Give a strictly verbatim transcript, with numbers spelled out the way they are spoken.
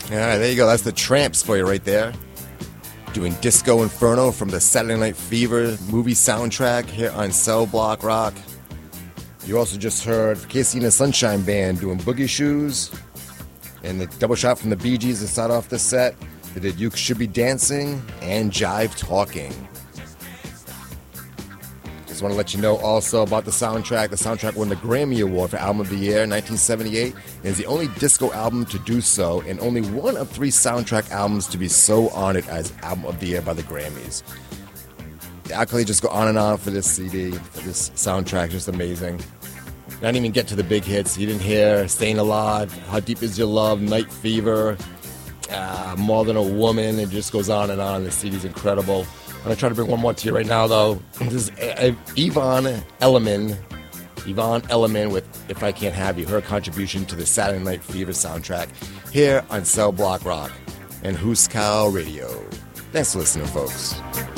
All right, there you go. That's the Tramps for you right there. Doing Disco Inferno from the Saturday Night Fever movie soundtrack here on Cell Block Rock. You also just heard Casey and the Sunshine Band doing Boogie Shoes. And the double shot from the Bee Gees to start off the set. They did You Should Be Dancing and Jive Talking. Just want to let you know also about the soundtrack. The soundtrack won the Grammy Award for Album of the Year in nineteen seventy-eight. And is the only disco album to do so, and only one of three soundtrack albums to be so honored as Album of the Year by the Grammys. The accolades just go on and on for this C D, for this soundtrack. Just amazing. Not even get to the big hits. You didn't hear Staying Alive, How Deep Is Your Love, Night Fever, uh, More Than a Woman. It just goes on and on. The C D's incredible. I'm going to try to bring one more to you right now, though. This is Yvonne Elliman. Yvonne Elliman with If I Can't Have You, her contribution to the Saturday Night Fever soundtrack here on Cell Block Rock and Huskow Radio. Thanks for listening, folks.